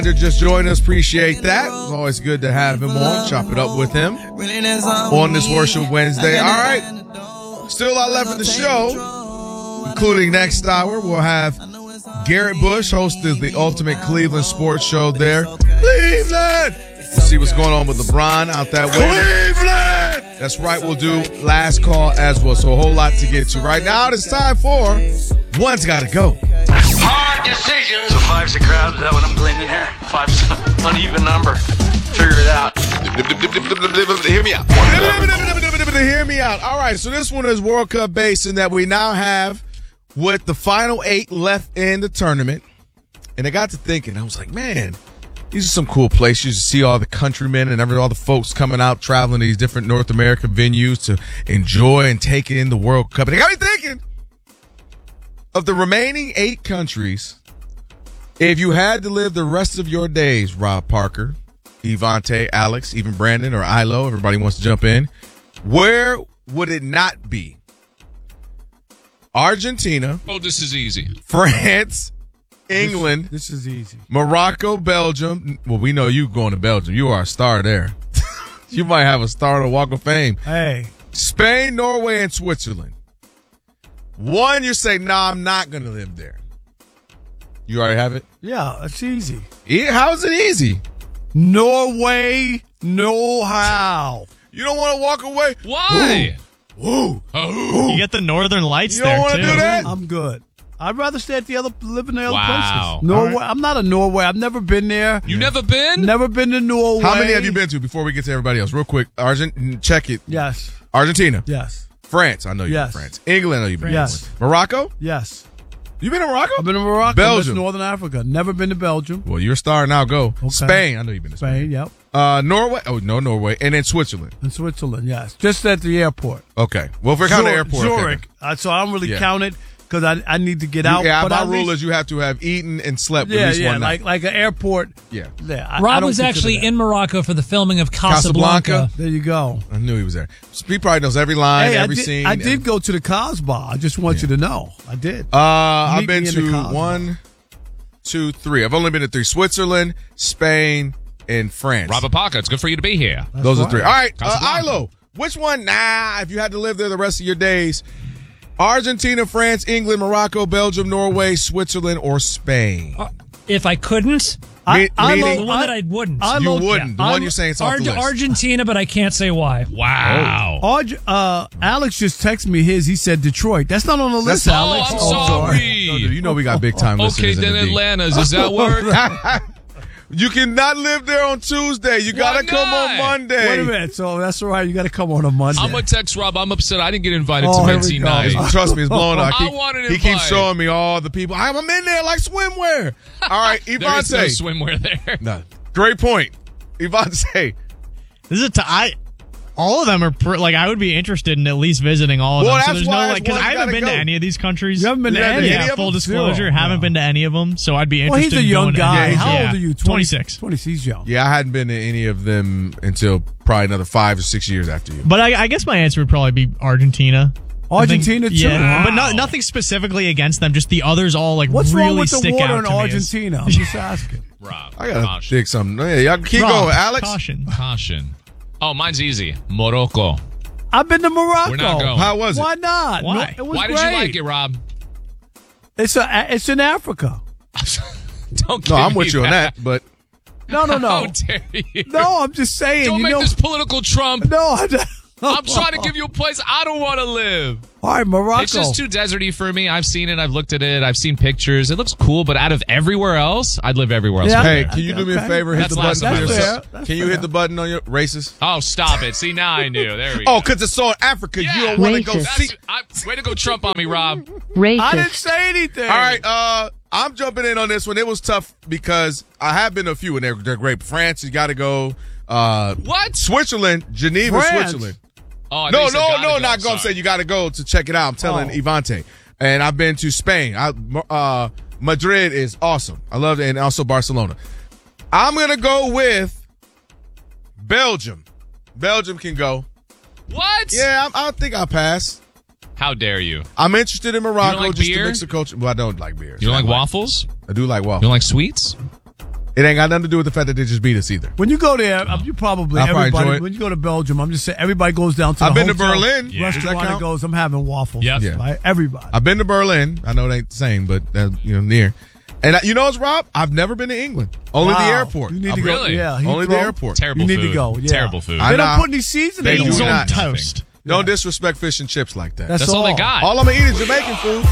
Just joined us. Appreciate that. It's always good to have him on. Chop it up with him on this Worship Wednesday. All right. Still a lot left of the show, including next hour. We'll have Garrett Bush, host of the Ultimate Cleveland Sports Show there. Cleveland! We'll see what's going on with LeBron out that way. Cleveland! That's right. We'll do last call as well. So a whole lot to get to. Right now, it's time for One's Gotta Go. Hard decisions. So five's a crowd. Is that what I'm gleaning here? Five's an uneven number. Figure it out. Hear me out. Hear me out. All right, so this one is World Cup based in that we now have with the final 8 left in the tournament. And I got to thinking, I was like, man, these are some cool places to see all the countrymen and all the folks coming out traveling to these different North American venues to enjoy and take in the World Cup. And it got me thinking, of the remaining 8 countries, if you had to live the rest of your days, Rob Parker, Evante, Alex, even Brandon or Ilo, everybody wants to jump in, where would it not be? Argentina. Oh, this is easy. France, England. This is easy. Morocco, Belgium. Well, we know you going to Belgium. You are a star there. You might have a star on the Walk of Fame. Hey. Spain, Norway, and Switzerland. One, you say, nah, I'm not going to live there. You already have it? Yeah, it's easy. Yeah, how is it easy? Norway, no how. You don't want to walk away? Why? Ooh. You get the Northern Lights You don't there, want to too. do that? I'm good. I'd rather stay at live in the other Wow. places. Norway. All right. I'm not a Norway. I've never been there. You never been? Never been to Norway. How many have you been to before we get to everybody else? Real quick. Check it. Yes. Argentina. Yes. France. I know you've been Yes. to France. England. I know you've been to Yes. France. Morocco? Yes. You been to Morocco? I've been to Morocco. Belgium. Northern Africa. Never been to Belgium. Well, you're a star now. Go. Okay. Spain. I know you've been to Spain. Spain, yep. Norway. Oh, no, Norway. And then Switzerland. And Switzerland, yes. Just at the airport. Okay. Well, if we're counting the airport. Zurich. Okay. So I don't really Yeah. count it because I need to get out. Yeah, but my at rule least- is you have to have eaten and slept at Yeah, least yeah, one night. like an airport. Yeah. Yeah, I Rob don't was consider actually that. in Morocco for the filming of Casablanca. Casablanca? There you go. I knew he was there. He probably knows every line, Hey, every scene. I did go to the Casbah. I just want you to know. I did. I've Meet been me in the to Casbah. 1, 2, 3. I've only been to 3. Switzerland, Spain, and France. Robert Parker, it's good for you to be here. Those are 3. All right, Casablanca. Ilo, which one? If you had to live there the rest of your days, Argentina, France, England, Morocco, Belgium, Norway, Switzerland, or Spain? If I couldn't, Meaning- the one that I wouldn't. You wouldn't. The one you're saying is off the list. Argentina, but I can't say why. Wow. Alex just texted me his. He said Detroit. That's not on the list, That's- Alex. I'm Oh, sorry. No, dude, you know we got big time Okay, listeners in then the D. Atlanta's. Does that work? You cannot live there on Tuesday. You got to come on not? Monday. Wait a minute. So that's all right. You got to come on a Monday. I'm going to text Rob. I'm upset. I didn't get invited Oh, to here we Fancy go. Night. Trust me, it's blown up. I want an He keeps invite. showing me all the people. I'm in there like swimwear. All right, There is no Evante. swimwear there. No. Great point. Evante. This is all of them are I would be interested in at least visiting all of Well, them. So that's there's why no it's because one I haven't gotta been go. to any of these countries. You haven't been to any of Yeah, them? full disclosure, Zero. haven't been to any of them. So I'd be Well, interested. he's a in young going to guy. any. How Yeah. old are you? 26. 26. He's young. Yeah, I hadn't been to any of them until probably another 5 or 6 years after you. But I guess my answer would probably be Argentina. Argentina, too? Yeah, Wow. but nothing specifically against them. Just the others all What's really wrong with the stick water out in to me as- Argentina? I'm just asking. Rob, I got to caution. dig something. Yeah, y'all keep Rob, going. Alex? Caution. Caution. Oh, mine's easy. Morocco. I've been to Morocco. We're not going. How was it? Why not? Why? No, it was Why great. did you like it, Rob? It's in Africa. Don't No, give I'm with me you on that, but No. How dare you? No, I'm just saying. Don't you make know, this political Trump. No, I'm trying to give you a place I don't want to live. All right, Morocco. It's just too deserty for me. I've seen it. I've looked at it. I've seen pictures. It looks cool, but out of everywhere else, I'd live everywhere else. Yeah. hey, Okay. can you do me a favor? Hit That's the last button on of your my fair. list. That's Can you fair. hit the button on your racist? Oh, stop it. See, now I knew. There we go. Oh, because it's so in Africa. Yeah. You don't want to go Racist. see. Way to go Trump on me, Rob. Racist. I didn't say anything. All right, I'm jumping in on this one. It was tough because I have been to a few, and they're great. France, you got to go. What? Switzerland, Geneva, France. Switzerland. Oh, I No, thought you said gotta go. not going to say you got to go to check it out. I'm telling Oh. Evante. And I've been to Spain. Madrid is awesome. I love it. And also Barcelona. I'm going to go with Belgium. Belgium can go. What? Yeah, I think I'll pass. How dare you? I'm interested in Morocco like just beer? to mix the culture. Well, I don't like beer. You don't like waffles? I do like You waffles. don't like sweets? It ain't got nothing to do with the fact that they just beat us either. When you go there, you probably I'll probably everybody. enjoy it. When you go to Belgium, I'm just saying everybody goes down to. I've the been to hotel Berlin. Yeah. Does that Restaurant count? and goes. I'm having waffles. Yep. Yeah. Right? Everybody. I've been to Berlin. I know it ain't the same, but near. And you know what's, Rob? I've never been to England. Only the Wow. airport. You need I'm to go. Really? Yeah. Only the Heathrow. airport. Terrible You need food. to go. Yeah. Terrible food. I They know. don't put any seasoning They in do Beans it. on not. toast. Don't disrespect fish and chips like that. That's all they got. All I'm going to eat is Jamaican food.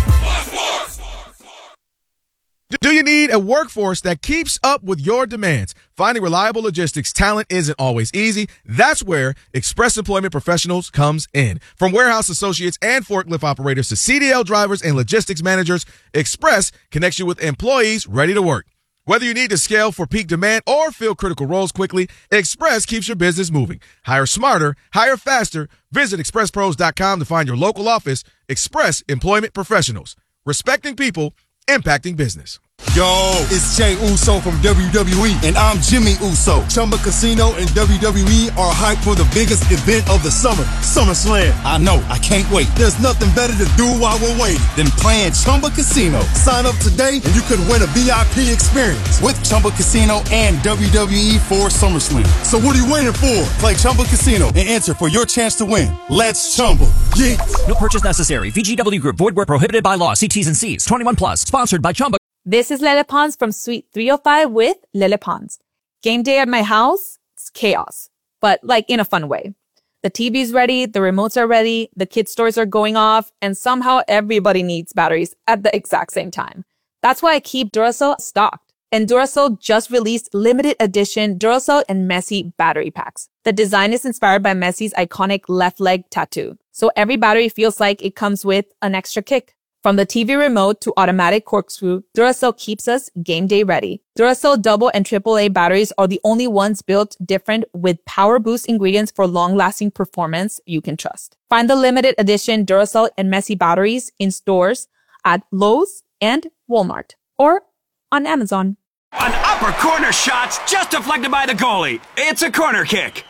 Do you need a workforce that keeps up with your demands? Finding reliable logistics talent isn't always easy. That's where Express Employment Professionals comes in. From warehouse associates and forklift operators to CDL drivers and logistics managers, Express connects you with employees ready to work. Whether you need to scale for peak demand or fill critical roles quickly, Express keeps your business moving. Hire smarter, hire faster. Visit expresspros.com to find your local office. Express Employment Professionals. Respecting people, impacting business. Yo, it's Jay Uso from WWE, and I'm Jimmy Uso. Chumba Casino and WWE are hyped for the biggest event of the summer, SummerSlam. I know, I can't wait. There's nothing better to do while we're waiting than playing Chumba Casino. Sign up today and you could win a VIP experience with Chumba Casino and WWE for SummerSlam. So what are you waiting for? Play Chumba Casino and enter for your chance to win. Let's Chumba. Yeah. No purchase necessary. VGW Group. Void where prohibited by law. See T's and C's. 21 plus. Sponsored by Chumba. This is Lele Pons from Suite 305 with Lele Pons. Game day at my house, it's chaos, but like in a fun way. The TV's ready, the remotes are ready, the kids' toys are going off, and somehow everybody needs batteries at the exact same time. That's why I keep Duracell stocked. And Duracell just released limited edition Duracell and Messi battery packs. The design is inspired by Messi's iconic left leg tattoo. So every battery feels like it comes with an extra kick. From the TV remote to automatic corkscrew, Duracell keeps us game day ready. Duracell double and AAA batteries are the only ones built different with power boost ingredients for long-lasting performance you can trust. Find the limited edition Duracell and Messi batteries in stores at Lowe's and Walmart or on Amazon. An upper corner shot's just deflected by the goalie. It's a corner kick.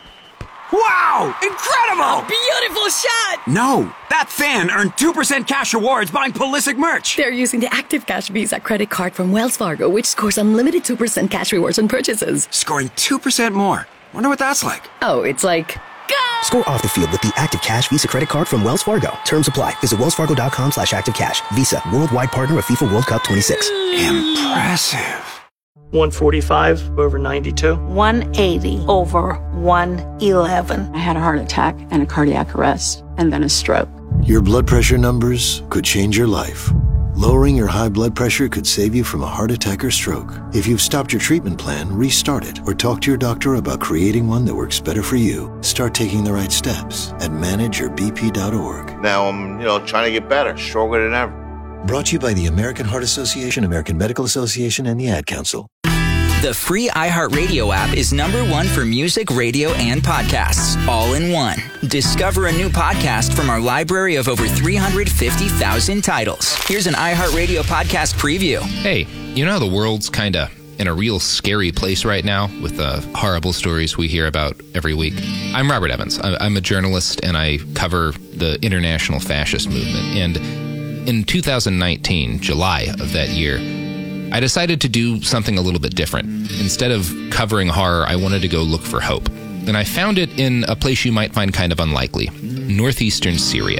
Wow! Incredible! Beautiful shot! No, that fan earned 2% cash rewards buying Pulisic merch. They're using the Active Cash Visa credit card from Wells Fargo, which scores unlimited 2% cash rewards on purchases. Scoring 2% more. Wonder what that's like. Oh, it's like... Go! Score off the field with the Active Cash Visa credit card from Wells Fargo. Terms apply. Visit wellsfargo.com/activecash. Visa, worldwide partner of FIFA World Cup 26. Impressive. 145 over 92. 180 over 111. I had a heart attack and a cardiac arrest and then a stroke. Your blood pressure numbers could change your life. Lowering your high blood pressure could save you from a heart attack or stroke. If you've stopped your treatment plan, restart it or talk to your doctor about creating one that works better for you. Start taking the right steps at manageyourbp.org. Now I'm, trying to get better, stronger than ever. Brought to you by the American Heart Association, American Medical Association, and the Ad Council. The free iHeartRadio app is #1 for music, radio, and podcasts, all in one. Discover a new podcast from our library of over 350,000 titles. Here's an iHeartRadio podcast preview. Hey, you know how the world's kind of in a real scary place right now with the horrible stories we hear about every week? I'm Robert Evans. I'm a journalist, and I cover the international fascist movement. And in 2019, July of that year, I decided to do something a little bit different. Instead of covering horror, I wanted to go look for hope. And I found it in a place you might find kind of unlikely, northeastern Syria.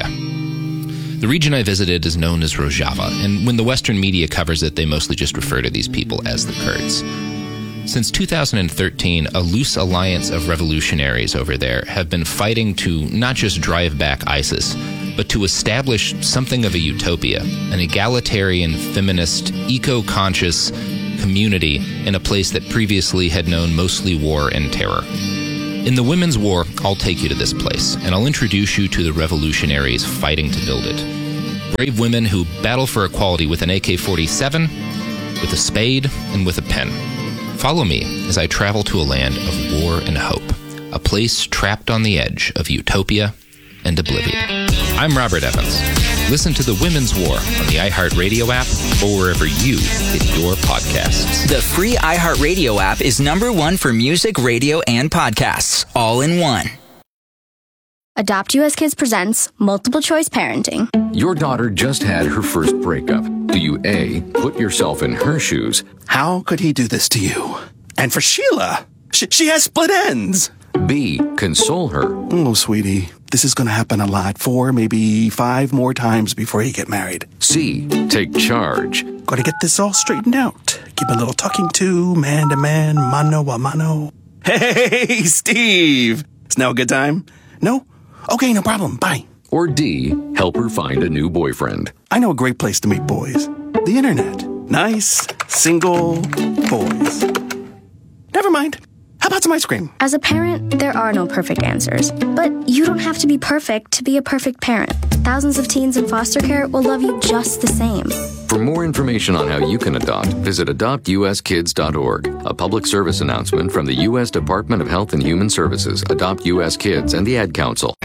The region I visited is known as Rojava, and when the Western media covers it, they mostly just refer to these people as the Kurds. Since 2013, a loose alliance of revolutionaries over there have been fighting to not just drive back ISIS, but to establish something of a utopia, an egalitarian, feminist, eco-conscious community in a place that previously had known mostly war and terror. In the Women's War, I'll take you to this place, and I'll introduce you to the revolutionaries fighting to build it. Brave women who battle for equality with an AK-47, with a spade, and with a pen. Follow me as I travel to a land of war and hope, a place trapped on the edge of utopia and oblivion. I'm Robert Evans. Listen to The Women's War on the iHeartRadio app or wherever you get your podcasts. The free iHeartRadio app is #1 for music, radio, and podcasts, all in one. Adopt US Kids presents Multiple Choice Parenting. Your daughter just had her first breakup. Do you A, put yourself in her shoes? How could he do this to you? And for Sheila, she has split ends. B, console her. Oh, sweetie, this is going to happen a lot. 4, maybe 5 more times before you get married. C, take charge. Got to get this all straightened out. Give a little talking to, man to man, mano a mano. Hey, Steve! Is now a good time? No? Okay, no problem. Bye. Or D, help her find a new boyfriend. I know a great place to meet boys. The internet. Nice, single boys. Never mind. How about some ice cream? As a parent, there are no perfect answers. But you don't have to be perfect to be a perfect parent. Thousands of teens in foster care will love you just the same. For more information on how you can adopt, visit adoptuskids.org. A public service announcement from the U.S. Department of Health and Human Services, Adopt U.S. Kids, and the Ad Council.